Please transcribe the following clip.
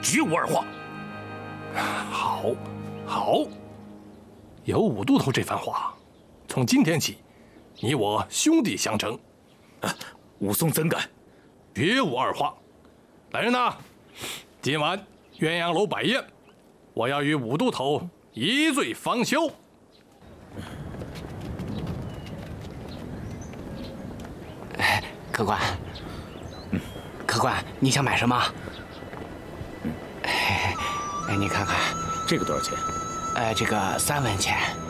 绝无二话。 好，好，有武都头这番话，从今天起，你我兄弟相称。 武松怎敢？ 绝无二话。来人呐，今晚鸳鸯楼摆宴，我要与武都头一醉方休。 客官，客官，你想买什么？哎，你看看， 这个多少钱？ 这个3文钱。